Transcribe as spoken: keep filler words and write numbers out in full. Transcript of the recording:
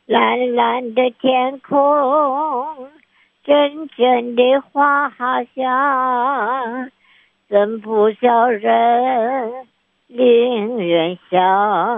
蓝蓝的天空，阵阵的花香，真不叫人令人想。